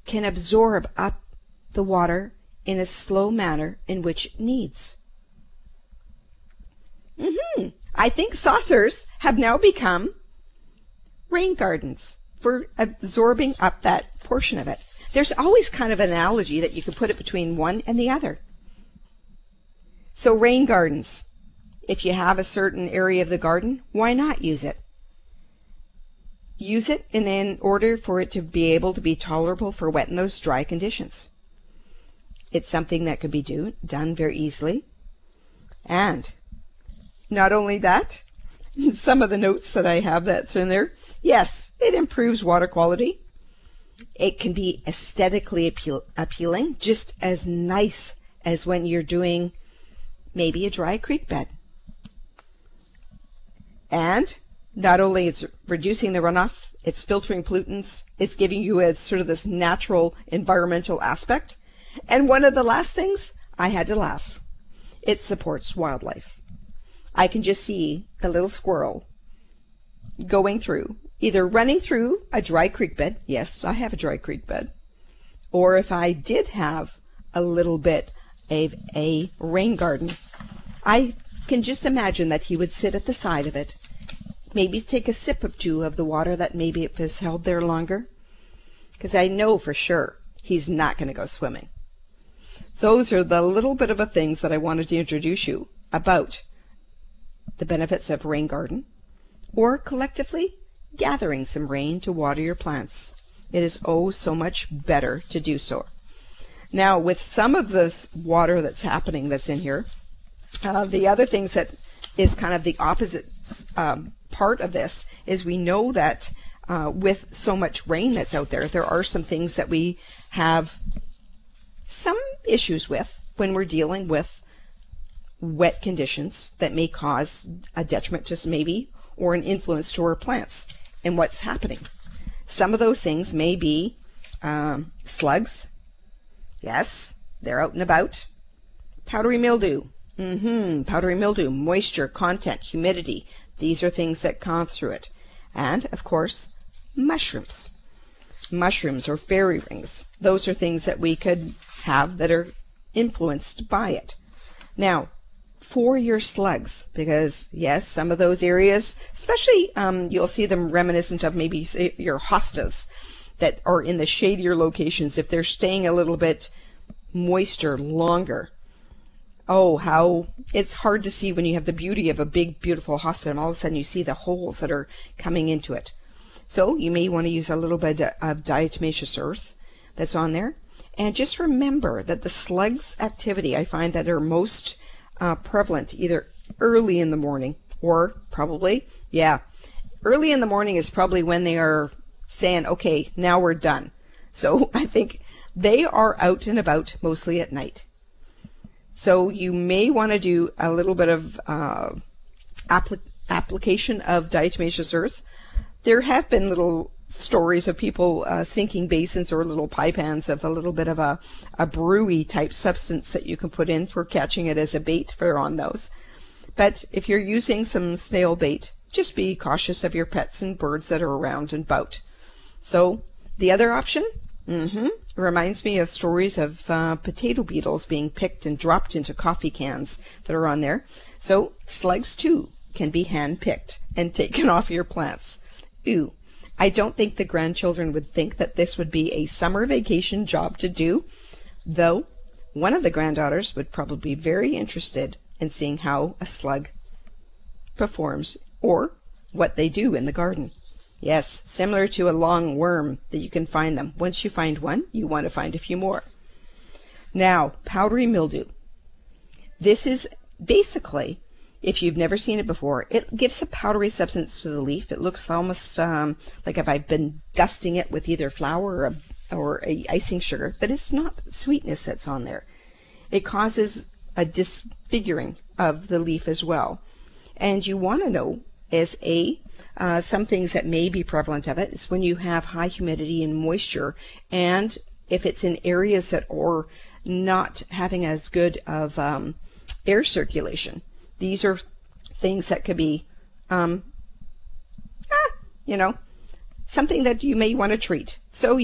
can absorb up the water in a slow manner in which it needs. I think saucers have now become rain gardens for absorbing up that portion of it. There's always kind of an analogy that you can put it between one and the other. So rain gardens, if you have a certain area of the garden, why not use it? Use it in order for it to be able to be tolerable for wet in those dry conditions. It's something that could be done very easily. And not only that, some of the notes that I have that's in there, yes, it improves water quality. It can be aesthetically appealing, just as nice as when you're doing maybe a dry creek bed. And not only it's reducing the runoff, it's filtering pollutants, it's giving you a sort of this natural environmental aspect. And one of the last things, I had to laugh. It supports wildlife. I can just see a little squirrel going through, either running through a dry creek bed. Yes, I have a dry creek bed. Or if I did have a little bit of a rain garden, I can just imagine that he would sit at the side of it, maybe take a sip or two of the water that maybe it was held there longer, because I know for sure he's not going to go swimming. So those are the little bit of a things that I wanted to introduce you about the benefits of rain garden, or collectively gathering some rain to water your plants. It is oh so much better to do so. Now, with some of this water that's happening that's in here, the other things that is kind of the opposite part of this is we know that with so much rain that's out there, there are some things that we have some issues with when we're dealing with wet conditions that may cause a detriment to maybe or an influence to our plants and what's happening. Some of those things may be slugs. Yes, they're out and about. Powdery mildew. Powdery mildew, moisture, content, humidity. These are things that come through it. And, of course, mushrooms. Mushrooms or fairy rings. Those are things that we could have that are influenced by it. Now, for your slugs, because, yes, some of those areas, especially you'll see them reminiscent of maybe say, your hostas that are in the shadier locations, if they're staying a little bit moister longer. Oh, how it's hard to see when you have the beauty of a big, beautiful hosta, and all of a sudden you see the holes that are coming into it. So you may want to use a little bit of diatomaceous earth that's on there. And just remember that the slugs activity, I find that are most prevalent either early in the morning or probably, early in the morning is probably when they are saying, okay, now we're done. So I think they are out and about mostly at night. So you may want to do a little bit of application of diatomaceous earth. There have been little stories of people sinking basins or little pie pans of a little bit of a brewy type substance that you can put in for catching it as a bait for on those. But if you're using some snail bait, just be cautious of your pets and birds that are around and about. So the other option reminds me of stories of potato beetles being picked and dropped into coffee cans that are on there. So slugs too can be hand picked and taken off your plants. Ooh. I don't think the grandchildren would think that this would be a summer vacation job to do, though one of the granddaughters would probably be very interested in seeing how a slug performs or what they do in the garden. Yes, similar to a long worm that you can find them. Once you find one, you want to find a few more. Now, powdery mildew. This is basically, if you've never seen it before, it gives a powdery substance to the leaf. It looks almost like if I've been dusting it with either flour or a icing sugar, but it's not sweetness that's on there. It causes a disfiguring of the leaf as well. And you want to know as some things that may be prevalent of it is when you have high humidity and moisture, and if it's in areas that are not having as good of air circulation. These are things that could be, something that you may want to treat. So